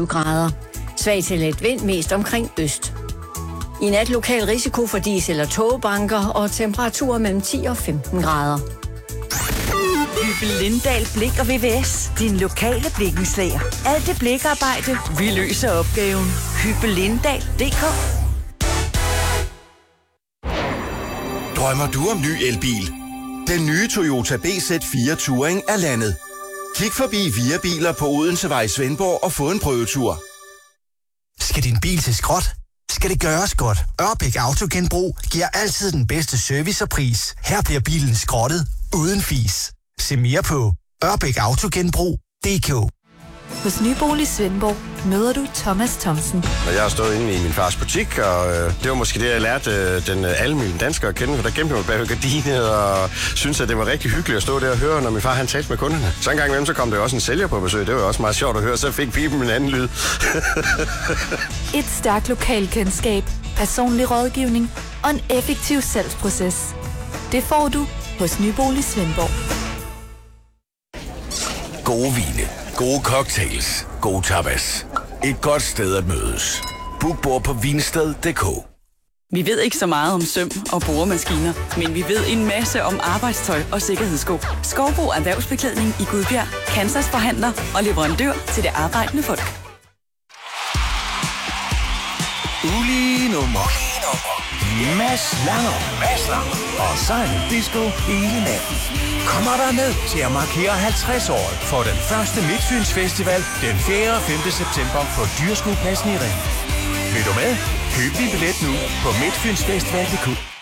20 grader. Svag til let vind mest omkring øst. I nat lokal risiko for dis- eller tågebanker og temperaturer mellem 10 og 15 grader. Hyppel Lindahl Blik og VVS. Din lokale blikkenslager. Alt det blikarbejde, vi løser opgaven. Hyppel Lindahl.dk. Drømmer du om ny elbil? Den nye Toyota BZ4 Touring er landet. Kig forbi Via Biler på Odensevej i Svendborg og få en prøvetur. Skal din bil til skrot? Skal det gøres godt? Ørbæk Autogenbrug giver altid den bedste service og pris. Her bliver bilen skrottet uden fis. Se mere på ørbækautogenbrug.dk. Hos Nybolig Svendborg møder du Thomas Thomsen. Jeg har stået inde i min fars butik, og det var måske det, jeg lærte den almindelige dansker at kende, for der gemte mig bag gardinet og syntes, at det var rigtig hyggeligt at stå der og høre, når min far han talte med kunderne. Så en gang imellem, så kom der også en sælger på besøg. Det var også meget sjovt at høre, så fik pipen en anden lyd. Et stærkt lokalkendskab, personlig rådgivning og en effektiv salgsproces. Det får du hos Nybolig Svendborg. Gode vine, gode cocktails, gode tapas. Et godt sted at mødes. Book bord på vinsted.dk. Vi ved ikke så meget om søm og boremaskiner, men vi ved en masse om arbejdstøj og sikkerhedssko. Skovbo Erhvervsbeklædning i Gudbjerg, Kansas forhandler og leverandør til det arbejdende folk. Ulige nummer. Mads Langer. Og Silent Disco hele natten. Kommer der ned til at markere 50 år for den første Midtfyns Festival den 4. og 5. september på Dyrskuepladsen i Ring. Vil du med? Køb din billet nu på midtfynsfestival.dk.